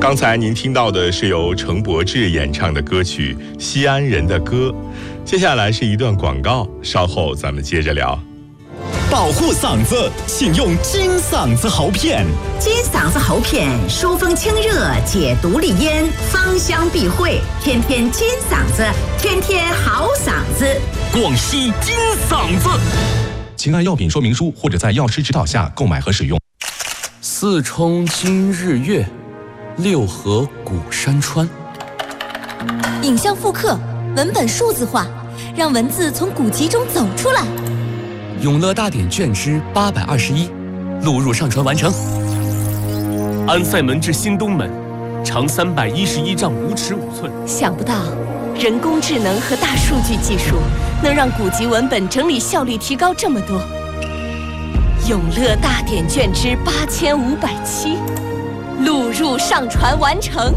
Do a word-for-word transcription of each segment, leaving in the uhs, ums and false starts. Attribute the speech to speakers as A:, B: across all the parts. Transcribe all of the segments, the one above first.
A: 刚才您听到的是由程柏志演唱的歌曲《西安人的歌》，接下来是一段广告，稍后咱们接着聊。
B: 保护嗓子，请用金嗓子喉片。
C: 金嗓子喉片疏风清热，解毒利咽，芳香避秽，天天金嗓子，天天好嗓子。
B: 广西金嗓子。
D: 请按药品说明书或者在药师指导下购买和使用。
E: 四冲今日月，六合古山川。
F: 影像复刻，文本数字化，让文字从古籍中走出来。
E: 永乐大典卷之八百二十一，录入上传完成。安塞门至新东门，长三百一十一丈五尺五寸。
G: 想不到，人工智能和大数据技术能让古籍文本整理效率提高这么多。永乐大典卷之八千五百七，录入上传完成。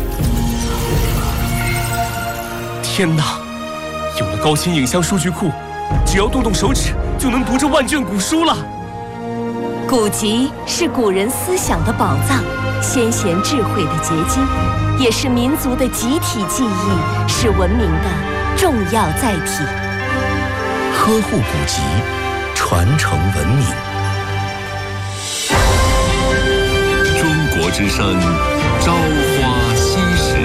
E: 天哪！有了高清影像数据库，只要动动手指就能读这万卷古书了。
G: 古籍是古人思想的宝藏，先贤智慧的结晶，也是民族的集体记忆，是文明的重要载体。
B: 呵护古籍，传承文明。
H: 中国之声，朝花夕拾。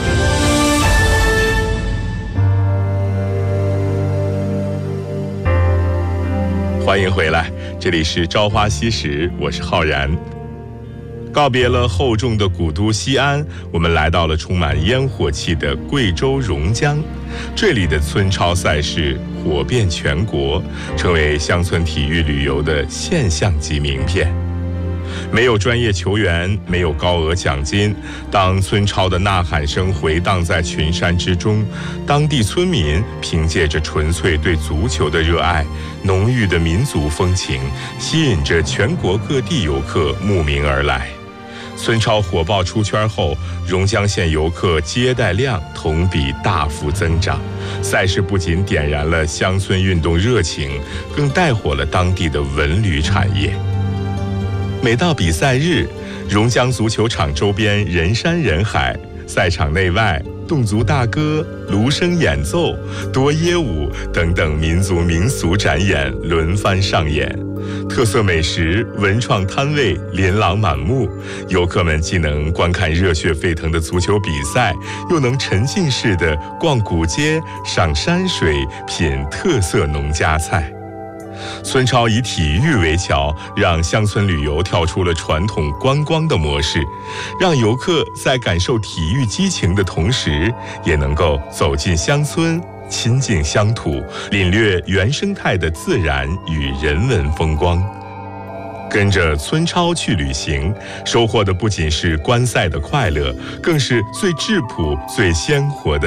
A: 欢迎回来，这里是朝花夕拾，我是浩然。告别了厚重的古都西安，我们来到了充满烟火气的贵州榕江。这里的村超赛事火遍全国，成为乡村体育旅游的现象级名片。没有专业球员，没有高额奖金，当村超的呐喊声回荡在群山之中，当地村民凭借着纯粹对足球的热爱，浓郁的民族风情，吸引着全国各地游客慕名而来。村超火爆出圈后，榕江县游客接待量同比大幅增长。赛事不仅点燃了乡村运动热情，更带火了当地的文旅产业。每到比赛日，榕江足球场周边人山人海，赛场内外侗族大歌、芦笙演奏、多耶舞等等民族民俗展演轮番上演，特色美食、文创摊位琳琅满目，游客们既能观看热血沸腾的足球比赛，又能沉浸式的逛古街、赏山水、品特色农家菜。村超以体育为桥，让乡村旅游跳出了传统观光的模式，让游客在感受体育激情的同时，也能够走进乡村，亲近乡土，领略原生态的自然与人文风光。跟着村超去旅行，收获的不仅是观赛的快乐，更是最质朴、最鲜活的